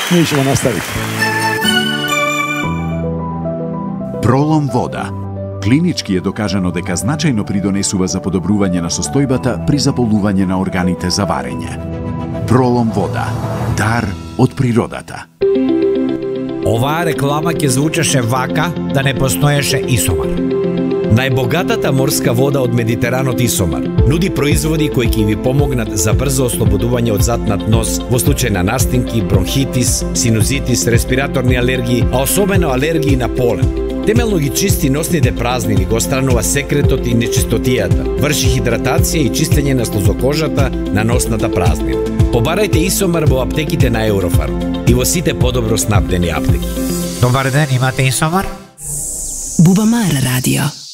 Ние ќе наставите. Пролом вода. Клинички е докажано дека значајно придонесува за подобрување на состојбата при заболување на органите за варење. Пролом вода. Дар од природата. Оваа реклама ќе звучеше вака да не постоеше Исомар. Најбогатата морска вода од Медитеранот Исомар нуди производи кои ќе ви помогнат за брзо ослободување од затнат нос во случај на настинки, бронхитис, синузитис, респираторни алергии, а особено алергии на полен. Темелно ги чисти носните празнини, го отстранува секретот и нечистотијата, врши хидратација и чистење на слозокожата на носната празнина. Побарајте Исомар во аптеките на Еврофарм и во сите подобро снабдени аптеки. Добар ден, имате Исомар? Бубамара радио.